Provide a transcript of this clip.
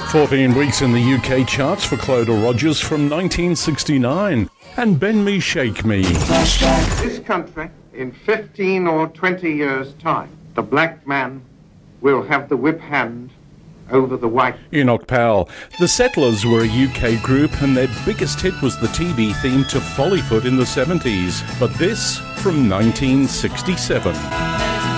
14 weeks in the UK charts for Clodagh Rogers from 1969 and Bend Me Shake Me. This country, in 15 or 20 years' time, the black man will have the whip hand over the white. Enoch Powell. The Settlers were a UK group and their biggest hit was the TV theme to Follyfoot in the 70s. But this from 1967.